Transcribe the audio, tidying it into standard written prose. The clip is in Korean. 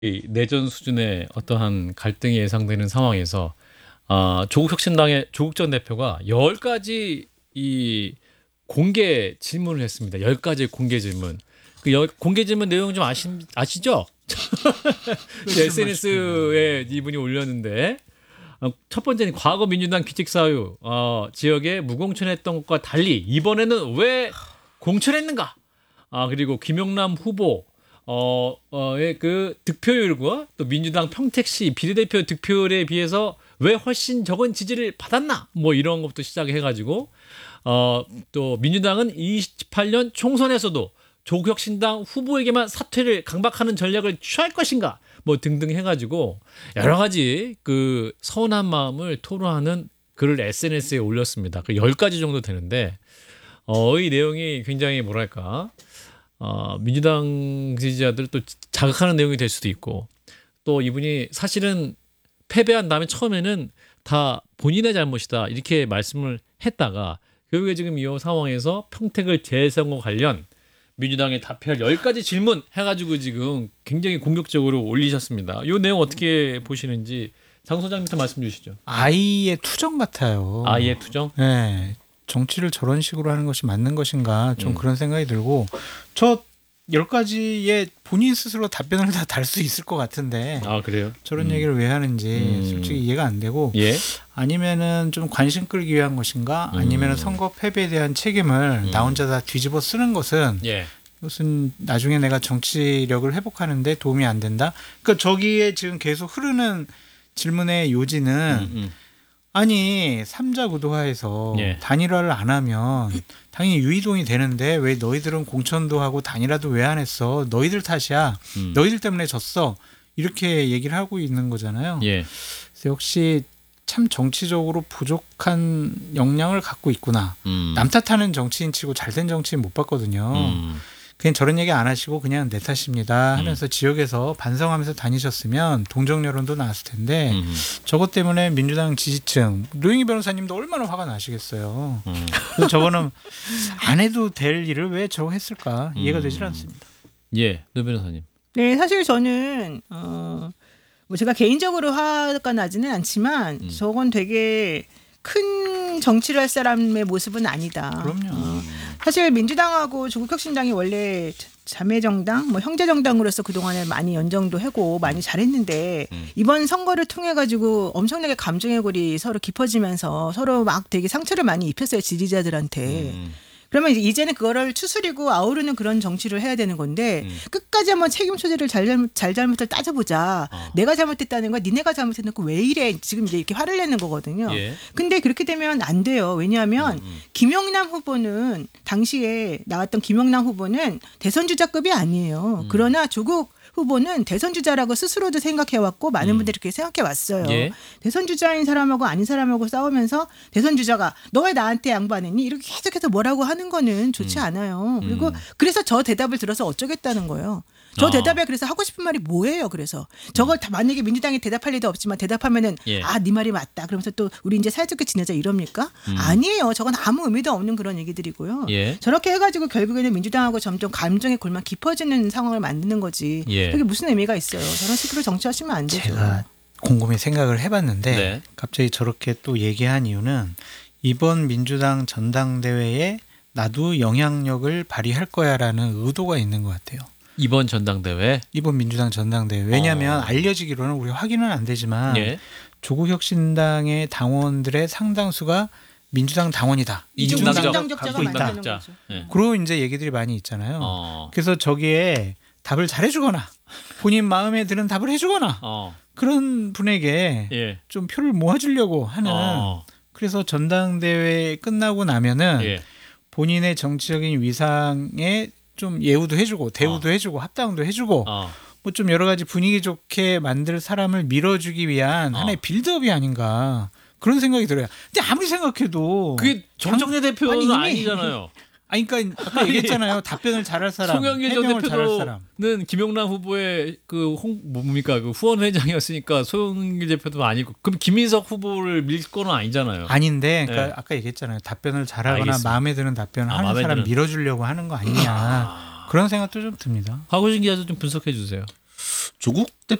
이 내전 수준의 어떠한 갈등이 예상되는 상황에서 조국혁신당의 조국 전 대표가 10가지 이 공개 질문을 했습니다. 10가지 공개 질문. 공개 질문 내용 좀 아시죠? SNS에 이분이 올렸는데 첫 번째는 과거 민주당 기획사유 지역에 무공천했던 것과 달리 이번에는 왜 공천했는가? 그리고 김용남 후보 의 그 득표율과 또 민주당 평택시 비례대표 득표율에 비해서 왜 훨씬 적은 지지를 받았나? 뭐 이런 것부터 시작해가지고 또 민주당은 28년 총선에서도 조국혁신당 후보에게만 사퇴를 강박하는 전략을 취할 것인가? 뭐 등등 해가지고 여러 가지 그 서운한 마음을 토로하는 글을 SNS에 올렸습니다. 그 10가지 정도 되는데 이 내용이 굉장히 뭐랄까 민주당 지지자들을 또 자극하는 내용이 될 수도 있고 또 이분이 사실은 패배한 다음에 처음에는 다 본인의 잘못이다 이렇게 말씀을 했다가 결국에 지금 이 상황에서 평택을 재선거 관련 민주당에 답할 10가지 질문 해가지고 지금 굉장히 공격적으로 올리셨습니다. 이 내용 어떻게 보시는지 장 소장님부터 말씀 주시죠. 아이의 투정 같아요. 아이의 투정? 네. 정치를 저런 식으로 하는 것이 맞는 것인가 좀 그런 생각이 들고 저 10가지에 본인 스스로 답변을 다 달 수 있을 것 같은데 그래요? 저런 얘기를 왜 하는지 솔직히 이해가 안 되고 예? 아니면은 좀 관심 끌기 위한 것인가 아니면은 선거 패배에 대한 책임을 나 혼자 다 뒤집어 쓰는 것은 예. 무슨 나중에 내가 정치력을 회복하는데 도움이 안 된다. 그러니까 저기에 지금 계속 흐르는 질문의 요지는 아니 삼자 구도화에서 예. 단일화를 안 하면 당연히 유이동이 되는데 왜 너희들은 공천도 하고 단일화도 왜 안 했어? 너희들 탓이야. 너희들 때문에 졌어. 이렇게 얘기를 하고 있는 거잖아요. 예. 그래서 역시 참 정치적으로 부족한 역량을 갖고 있구나. 남 탓하는 정치인치고 잘된 정치인 못 봤거든요. 그냥 저런 얘기 안 하시고 그냥 내 탓입니다 하면서 지역에서 반성하면서 다니셨으면 동정 여론도 나왔을 텐데 저것 때문에 민주당 지지층 노영희 변호사님도 얼마나 화가 나시겠어요. 그래서 저거는 안 해도 될 일을 왜 저거 했을까 이해가 되질 않습니다. 예, 노 변호사님. 네, 사실 저는 뭐 제가 개인적으로 화가 나지는 않지만 저건 되게 큰 정치를 할 사람의 모습은 아니다. 그럼요. 사실 민주당하고 조국혁신당이 원래 자매정당, 뭐 형제정당으로서 그동안에 많이 연정도 하고 많이 잘했는데 이번 선거를 통해 가지고 엄청나게 감정의 골이 서로 깊어지면서 서로 막 되게 상처를 많이 입혔어요, 지지자들한테. 그러면 이제는 그거를 추스리고 아우르는 그런 정치를 해야 되는 건데 끝까지 한번 책임 소재를 잘잘못을 따져보자. 내가 잘못했다는 거야. 니네가 잘못했는거 왜 이래. 지금 이제 이렇게 화를 내는 거거든요. 예. 근데 그렇게 되면 안 돼요. 왜냐하면 김영남 후보는 당시에 나왔던 김영남 후보는 대선 주자급이 아니에요. 그러나 조국 후보는 대선 주자라고 스스로도 생각해왔고 많은 분들이 그렇게 생각해왔어요. 예. 대선 주자인 사람하고 아닌 사람하고 싸우면서 대선 주자가 너 왜 나한테 양보 안 했니? 이렇게 계속해서 뭐라고 하는 거는 좋지 않아요. 그리고 그래서 저 대답을 들어서 어쩌겠다는 거예요. 저 대답에 그래서 하고 싶은 말이 뭐예요? 그래서 저걸 다 만약에 민주당이 대답할 리도 없지만 대답하면은 예. 네 말이 맞다. 그러면서 또 우리 이제 사이좋게 지내자 이럽니까? 아니에요. 저건 아무 의미도 없는 그런 얘기들이고요. 예. 저렇게 해가지고 결국에는 민주당하고 점점 감정의 골만 깊어지는 상황을 만드는 거지. 예. 그게 무슨 의미가 있어요? 저런 식으로 정치하시면 안 되죠. 제가 곰곰이 생각을 해봤는데 네. 갑자기 저렇게 또 얘기한 이유는 이번 민주당 전당대회에 나도 영향력을 발휘할 거야라는 의도가 있는 것 같아요. 이번 전당대회. 이번 민주당 전당대회. 왜냐하면 알려지기로는 우리 확인은 안 되지만 예. 조국혁신당의 당원들의 상당수가 민주당 당원이다. 이중당적자가 갖고 있다. 만드는 거죠. 예. 그런 이제 얘기들이 많이 있잖아요. 그래서 저기에 답을 잘해주거나 본인 마음에 드는 답을 해주거나 그런 분에게 예. 좀 표를 모아주려고 하는 그래서 전당대회 끝나고 나면은 예. 본인의 정치적인 위상에 좀 예우도 해주고 대우도 해주고 합당도 해주고 뭐 좀 여러 가지 분위기 좋게 만들 사람을 밀어주기 위한 하나의 빌드업이 아닌가 그런 생각이 들어요. 근데 아무리 생각해도 그게 정청래 대표는 아니잖아요. 아니 그러니까 아까 얘기했잖아요. 답변을 잘할 사람, 송영길 전 해명을 잘할 사람. 대표는 김용남 후보의 그 뭡니까 그 후원 회장이었으니까 송영길 대표도 아니고 그럼 김인석 후보를 밀 거는 아니잖아요. 아닌데 그러니까 네. 아까 얘기했잖아요. 답변을 잘하거나 알겠습니다. 마음에 드는 답변을 하는 마음에 사람 드는. 밀어주려고 하는 거 아니냐 그런 생각도 좀 듭니다. 박우진 기자도 좀 분석해 주세요. 조국